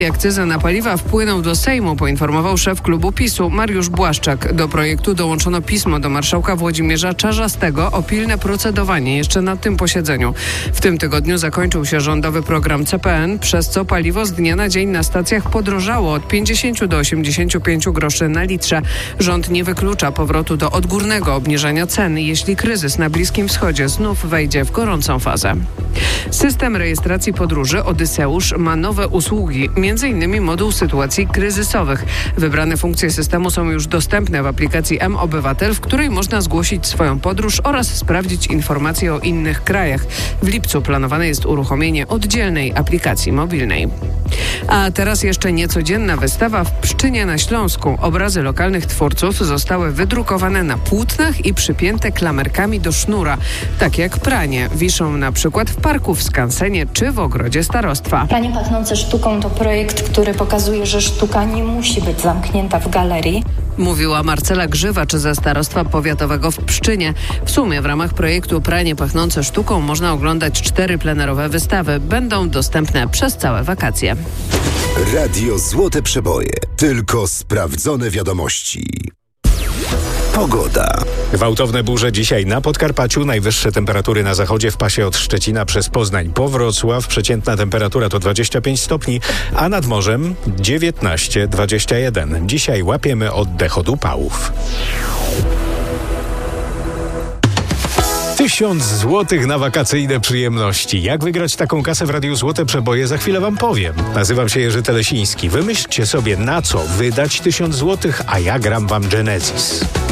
Akcyzy na paliwa wpłyną do Sejmu, poinformował szef klubu PiS-u Mariusz Błaszczak. Do projektu dołączono pismo do marszałka Włodzimierza Czarzastego o pilne procedowanie jeszcze na tym posiedzeniu. W tym tygodniu zakończył się rządowy program CPN, przez co paliwo z dnia na dzień na stacjach podrożało od 50 do 85 groszy na litrze. Rząd nie wyklucza powrotu do odgórnego obniżania cen, jeśli kryzys na Bliskim Wschodzie znów wejdzie w gorącą fazę. System rejestracji podróży Odyseusz ma nowe usługi, m.in. moduł sytuacji kryzysowych. Wybrane funkcje systemu są już dostępne w aplikacji mObywatel, w której można zgłosić swoją podróż oraz sprawdzić informacje o innych krajach. W lipcu planowane jest uruchomienie oddzielnej aplikacji mobilnej. A teraz jeszcze niecodzienna wystawa w Pszczynie na Śląsku. Obrazy lokalnych twórców zostały wydrukowane na płótnach i przypięte klamerkami do sznura. Tak jak pranie. Wiszą na przykład w parku w skansenie czy w ogrodzie starostwa. Pranie pachnące sztuką to projekt, który pokazuje, że sztuka nie musi być zamknięta w galerii. Mówiła Marcela Grzywacz ze Starostwa Powiatowego w Pszczynie. W sumie w ramach projektu Pranie pachnące sztuką można oglądać 4 plenerowe wystawy. Będą dostępne przez całe wakacje. Radio Złote Przeboje. Tylko sprawdzone wiadomości. Pogoda. Gwałtowne burze dzisiaj na Podkarpaciu. Najwyższe temperatury na zachodzie w pasie od Szczecina przez Poznań po Wrocław. Przeciętna temperatura to 25 stopni, a nad morzem 19-21. Dzisiaj łapiemy oddech od upałów. 1000 złotych na wakacyjne przyjemności. Jak wygrać taką kasę w Radiu Złote Przeboje? Za chwilę wam powiem. Nazywam się Jerzy Telesiński. Wymyślcie sobie, na co wydać 1000 złotych, a ja gram wam Genesis.